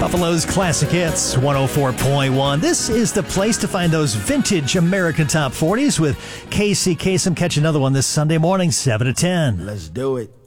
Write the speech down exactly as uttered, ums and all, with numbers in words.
Buffalo's Classic Hits, one oh four point one. This is the place to find those vintage American Top forties with Casey Kasem. Catch another one this Sunday morning, seven to ten. Let's do it.